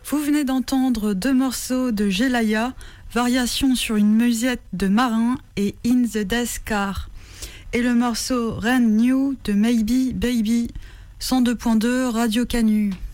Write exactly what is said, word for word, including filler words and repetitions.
Vous venez d'entendre deux morceaux de Gelaya, Variation sur une musette de Marin et In the Death Car, et le morceau Rain New de Maybe Baby, cent deux point deux Radio Canu.